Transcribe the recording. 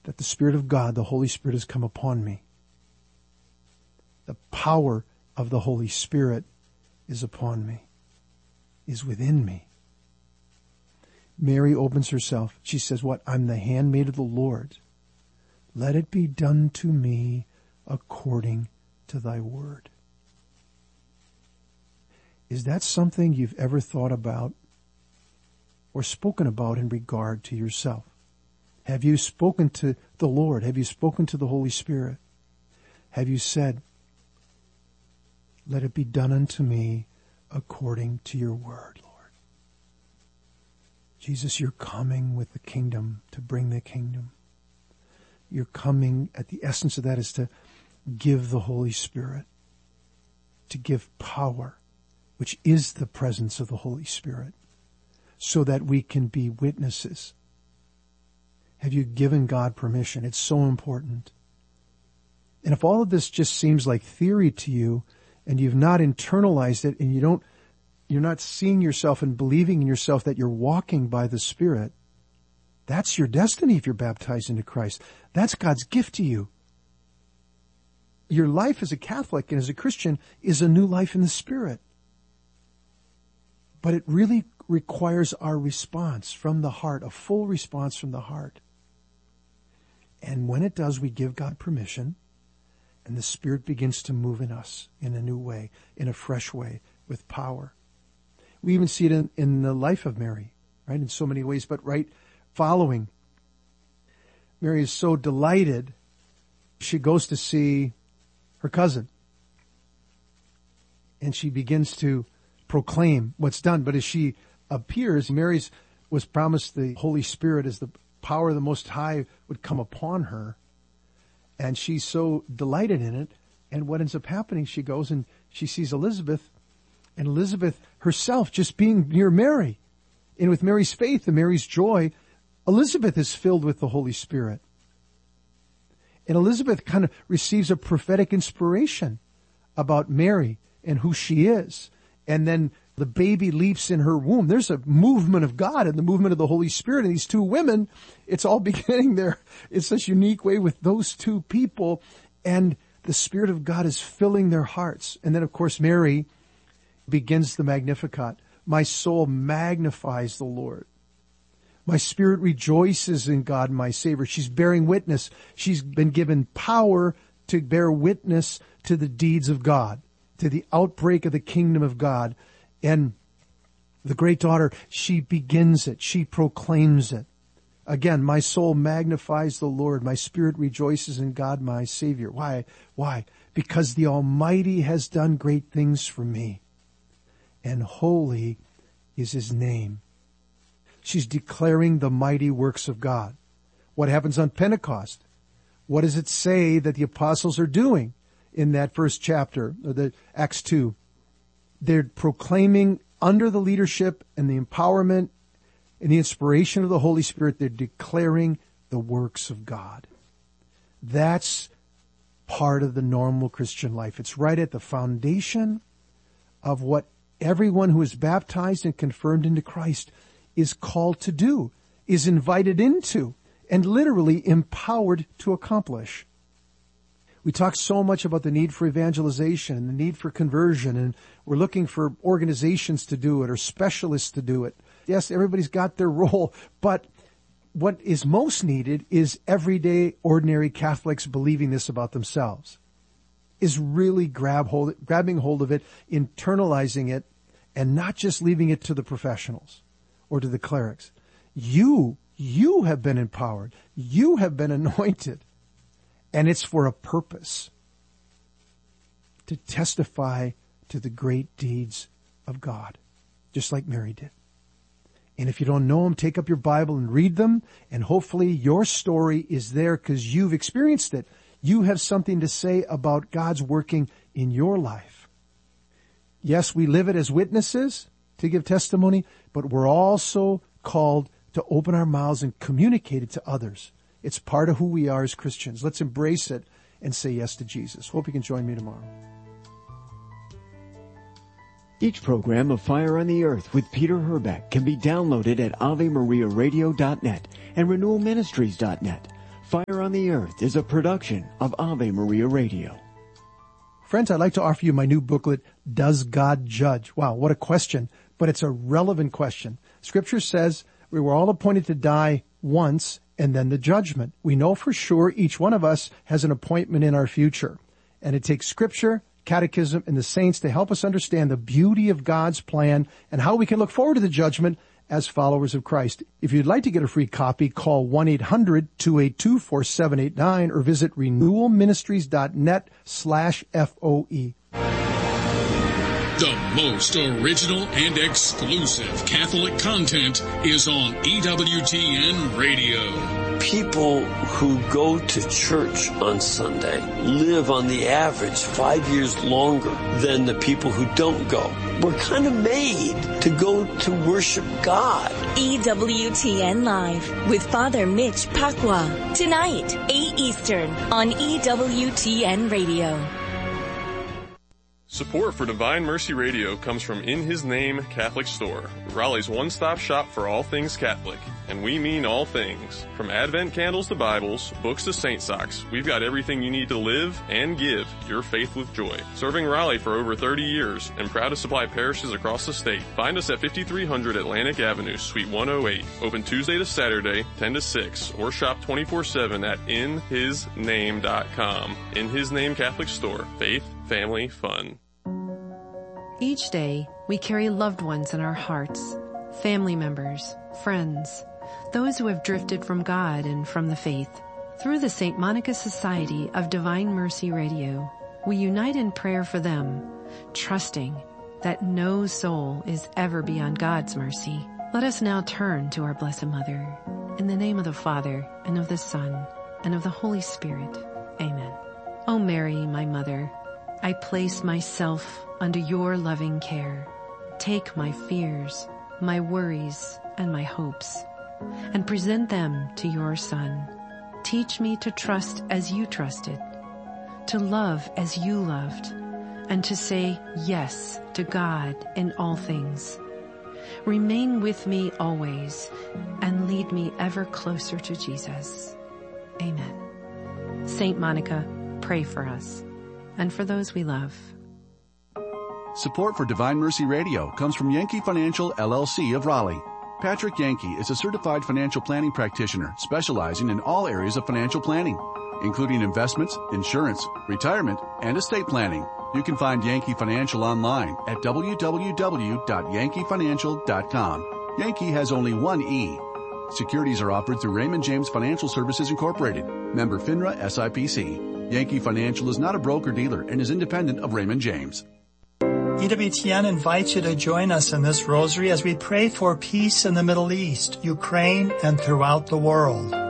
that the Spirit of God, the Holy Spirit, has come upon me. The power of the Holy Spirit is upon me, is within me. Mary opens herself. She says, what? I'm the handmaid of the Lord. Let it be done to me according to thy word. Is that something you've ever thought about or spoken about in regard to yourself? Have you spoken to the Lord? Have you spoken to the Holy Spirit? Have you said, let it be done unto me according to your word, Lord? Jesus, you're coming with the kingdom to bring the kingdom. You're coming, at the essence of that is to give the Holy Spirit, to give power, which is the presence of the Holy Spirit, so that we can be witnesses. Have you given God permission? It's so important. And if all of this just seems like theory to you, and you've not internalized it, and you're not seeing yourself and believing in yourself that you're walking by the Spirit, that's your destiny if you're baptized into Christ. That's God's gift to you. Your life as a Catholic and as a Christian is a new life in the Spirit. But it really requires our response from the heart, a full response from the heart. And when it does, we give God permission, and the Spirit begins to move in us in a new way, in a fresh way, with power. We even see it in the life of Mary, right, in so many ways, but right following. Mary is so delighted, she goes to see her cousin. And she begins to proclaim what's done. But as she appears, Mary was promised the Holy Spirit as the power of the Most High would come upon her. And she's so delighted in it. And what ends up happening, she goes and she sees Elizabeth. And Elizabeth herself just being near Mary. And with Mary's faith and Mary's joy, Elizabeth is filled with the Holy Spirit. And Elizabeth kind of receives a prophetic inspiration about Mary and who she is. And then the baby leaps in her womb. There's a movement of God and the movement of the Holy Spirit. And these two women, it's all beginning there in such a unique way with those two people. And the Spirit of God is filling their hearts. And then, of course, Mary begins the Magnificat. My soul magnifies the Lord. My spirit rejoices in God, my Savior. She's bearing witness. She's been given power to bear witness to the deeds of God, to the outbreak of the kingdom of God. And the great daughter, she begins it. She proclaims it. Again, my soul magnifies the Lord. My spirit rejoices in God, my Savior. Why? Why? Because the Almighty has done great things for me. And holy is His name. She's declaring the mighty works of God. What happens on Pentecost? What does it say that the apostles are doing in that first chapter of the Acts 2? They're proclaiming under the leadership and the empowerment and the inspiration of the Holy Spirit. They're declaring the works of God. That's part of the normal Christian life. It's right at the foundation of what everyone who is baptized and confirmed into Christ is called to do, is invited into, and literally empowered to accomplish. We talk so much about the need for evangelization and the need for conversion, and we're looking for organizations to do it or specialists to do it. Yes, everybody's got their role, but what is most needed is everyday, ordinary Catholics believing this about themselves, is really grabbing hold of it, internalizing it, and not just leaving it to the professionals or to the clerics. You have been empowered. You have been anointed. And it's for a purpose, to testify to the great deeds of God, just like Mary did. And if you don't know them, take up your Bible and read them. And hopefully your story is there because you've experienced it. You have something to say about God's working in your life. Yes, we live it as witnesses to give testimony, but we're also called to open our mouths and communicate it to others. It's part of who we are as Christians. Let's embrace it and say yes to Jesus. Hope you can join me tomorrow. Each program of Fire on the Earth with Peter Herbeck can be downloaded at AveMariaRadio.net and RenewalMinistries.net. Fire on the Earth is a production of Ave Maria Radio. Friends, I'd like to offer you my new booklet, Does God Judge? Wow, what a question, but it's a relevant question. Scripture says we were all appointed to die once and then the judgment. We know for sure each one of us has an appointment in our future. And it takes Scripture, Catechism, and the saints to help us understand the beauty of God's plan and how we can look forward to the judgment as followers of Christ. If you'd like to get a free copy, call 1-800-282-4789 or visit renewalministries.net/FOE. The most original and exclusive Catholic content is on EWTN Radio. People who go to church on Sunday live on the average 5 years longer than the people who don't go. We're kind of made to go to worship God. EWTN Live with Father Mitch Pacwa. Tonight, 8 Eastern on EWTN Radio. Support for Divine Mercy Radio comes from In His Name Catholic Store, Raleigh's one-stop shop for all things Catholic. And we mean all things. From Advent candles to Bibles, books to saint socks, we've got everything you need to live and give your faith with joy. Serving Raleigh for over 30 years and proud to supply parishes across the state. Find us at 5300 Atlantic Avenue, Suite 108. Open Tuesday to Saturday, 10 to 6, or shop 24/7 at inhisname.com. In His Name Catholic Store. Faith, family, fun. Each day, we carry loved ones in our hearts, family members, friends, those who have drifted from God and from the faith. Through the St. Monica Society of Divine Mercy Radio, we unite in prayer for them, trusting that no soul is ever beyond God's mercy. Let us now turn to our Blessed Mother. In the name of the Father, and of the Son, and of the Holy Spirit. Amen. O Mary, my Mother, I place myself under your loving care. Take my fears, my worries, and my hopes, and present them to your Son. Teach me to trust as you trusted, to love as you loved, and to say yes to God in all things. Remain with me always, and lead me ever closer to Jesus. Amen. Saint Monica, pray for us, and for those we love. Support for Divine Mercy Radio comes from Yankee Financial, LLC of Raleigh. Patrick Yankee is a certified financial planning practitioner specializing in all areas of financial planning, including investments, insurance, retirement, and estate planning. You can find Yankee Financial online at www.yankeefinancial.com. Yankee has only one E. Securities are offered through Raymond James Financial Services Incorporated, member FINRA SIPC. Yankee Financial is not a broker-dealer and is independent of Raymond James. EWTN invites you to join us in this rosary as we pray for peace in the Middle East, Ukraine, and throughout the world.